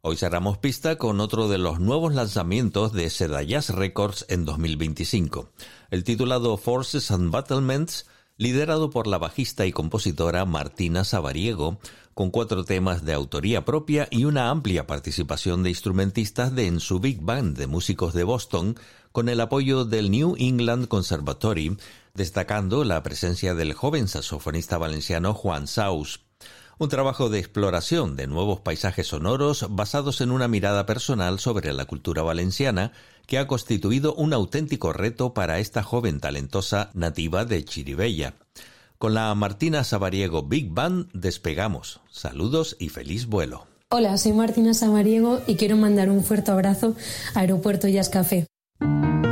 Hoy cerramos pista con otro de los nuevos lanzamientos de Seda Jazz Records en 2025. El titulado Forces and Battlements, liderado por la bajista y compositora Martina Sabariego, con 4 temas de autoría propia y una amplia participación de instrumentistas en su Big Band de músicos de Boston, con el apoyo del New England Conservatory, destacando la presencia del joven saxofonista valenciano Juan Saus. Un trabajo de exploración de nuevos paisajes sonoros basados en una mirada personal sobre la cultura valenciana que ha constituido un auténtico reto para esta joven talentosa nativa de Chirivella. Con la Martina Sabariego Big Band despegamos. Saludos y feliz vuelo. Hola, soy Martina Sabariego y quiero mandar un fuerte abrazo a Aeropuerto Jazz Café.